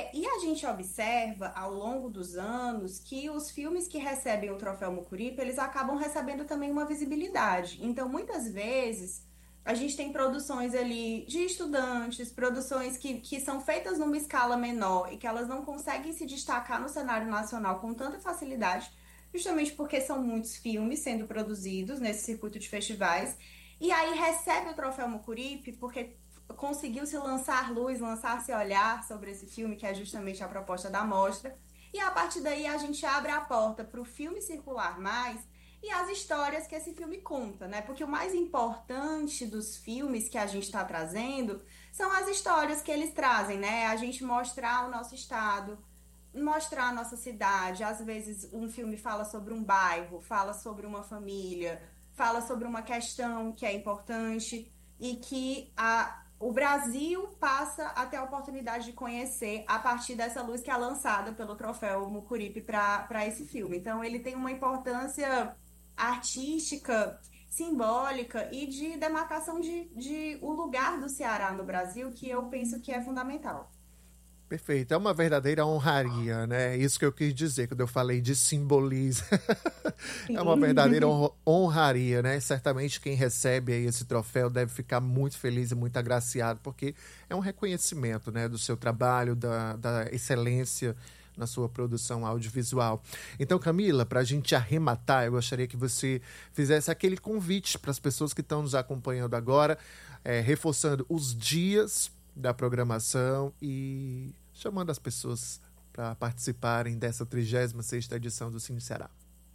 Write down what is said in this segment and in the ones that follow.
E a gente observa ao longo dos anos que os filmes que recebem o troféu Mucuripe, eles acabam recebendo também uma visibilidade. Então, muitas vezes, a gente tem produções ali de estudantes, produções que são feitas numa escala menor e que elas não conseguem se destacar no cenário nacional com tanta facilidade, justamente porque são muitos filmes sendo produzidos nesse circuito de festivais. E aí recebe o troféu Mucuripe porque conseguiu-se lançar luz, lançar-se olhar sobre esse filme, que é justamente a proposta da mostra. E a partir daí a gente abre a porta para o filme circular mais e as histórias que esse filme conta, né? Porque o mais importante dos filmes que a gente está trazendo são as histórias que eles trazem, né? A gente mostrar o nosso estado, mostrar a nossa cidade. Às vezes um filme fala sobre um bairro, fala sobre uma família, fala sobre uma questão que é importante e que o Brasil passa a ter a oportunidade de conhecer a partir dessa luz que é lançada pelo troféu Mucuripe para esse filme. Então, ele tem uma importância artística, simbólica e de demarcação de o lugar do Ceará no Brasil, que eu penso que é fundamental. Perfeito, é uma verdadeira honraria, né? Isso que eu quis dizer quando eu falei de simbolismo. É uma verdadeira Sim. honraria, né? Certamente quem recebe aí esse troféu deve ficar muito feliz e muito agraciado, porque é um reconhecimento, né, do seu trabalho, da excelência na sua produção audiovisual. Então, Camila, para a gente arrematar, eu gostaria que você fizesse aquele convite para as pessoas que estão nos acompanhando agora, reforçando os dias da programação e chamando as pessoas para participarem dessa 36ª edição do Cine Ceará.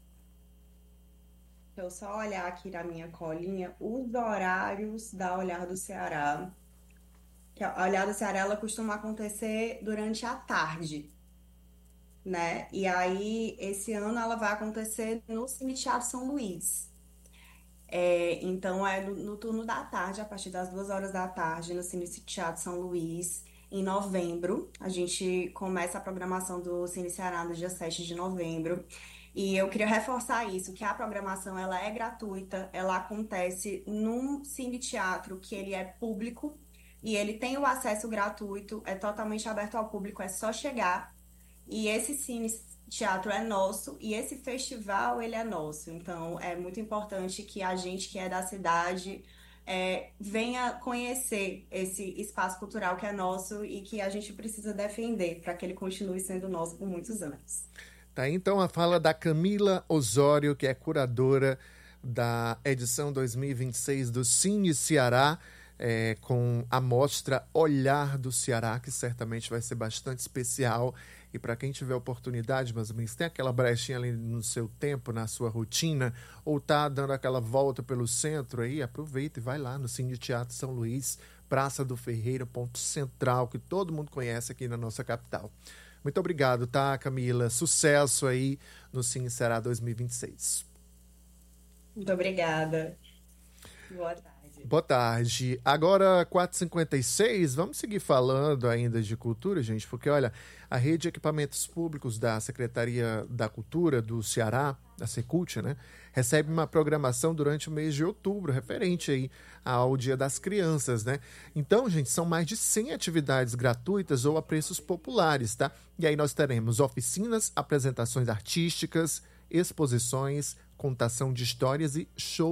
Deixa eu só olhar aqui na minha colinha os horários da Olhar do Ceará. Que a Olhar do Ceará ela costuma acontecer durante a tarde, né? E aí, esse ano ela vai acontecer no Cine Teatro São Luís. Então, é no turno da tarde, a partir das 2 horas da tarde, no Cine Teatro São Luís, em novembro. A gente começa a programação do Cine Ceará no dia 7 de novembro. E eu queria reforçar isso, que a programação ela é gratuita, ela acontece num cine teatro que ele é público e ele tem o acesso gratuito, é totalmente aberto ao público, é só chegar. E esse cine teatro é nosso e esse festival ele é nosso. Então é muito importante que a gente que é da cidade venha conhecer esse espaço cultural que é nosso e que a gente precisa defender para que ele continue sendo nosso por muitos anos. Tá aí, então, a fala da Camila Osório, que é curadora da edição 2026 do Cine Ceará, com a mostra Olhar do Ceará, que certamente vai ser bastante especial. E para quem tiver oportunidade, meus amigos, tem aquela brechinha ali no seu tempo, na sua rotina, ou tá dando aquela volta pelo centro aí, aproveita e vai lá no Cine Teatro São Luís, Praça do Ferreira, ponto central, que todo mundo conhece aqui na nossa capital. Muito obrigado, tá, Camila? Sucesso aí no Cine Ceará 2026. Muito obrigada. Boa tarde. Boa tarde. Agora, 4h56, vamos seguir falando ainda de cultura, gente, porque, olha, a Rede de Equipamentos Públicos da Secretaria da Cultura do Ceará, da Secult, né, recebe uma programação durante o mês de outubro, referente aí ao Dia das Crianças, né? Então, gente, são mais de 100 atividades gratuitas ou a preços populares, tá? E aí nós teremos oficinas, apresentações artísticas, exposições, contação de histórias e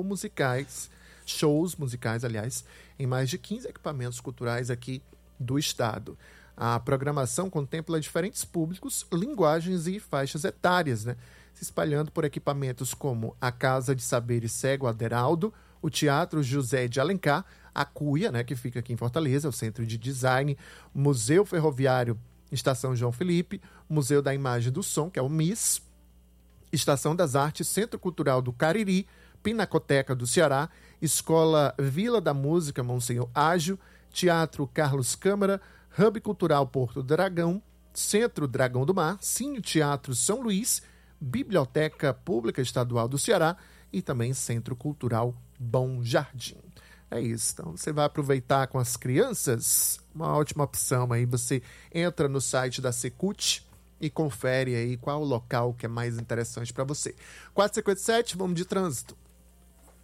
shows musicais, aliás, em mais de 15 equipamentos culturais aqui do estado. A programação contempla diferentes públicos, linguagens e faixas etárias, né? Se espalhando por equipamentos como a Casa de Saberes Cego Aderaldo, o Teatro José de Alencar, a Cuia, né, que fica aqui em Fortaleza, o Centro de Design, o Museu Ferroviário Estação João Felipe, Museu da Imagem e do Som, que é o MIS, Estação das Artes, Centro Cultural do Cariri, Pinacoteca do Ceará, Escola Vila da Música Monsenhor Ágio, Teatro Carlos Câmara, Hub Cultural Porto Dragão, Centro Dragão do Mar, Cine Teatro São Luís, Biblioteca Pública Estadual do Ceará e também Centro Cultural Bom Jardim. É isso, então você vai aproveitar com as crianças, uma ótima opção aí, você entra no site da Secult e confere aí qual o local que é mais interessante para você. 4h57, vamos de trânsito.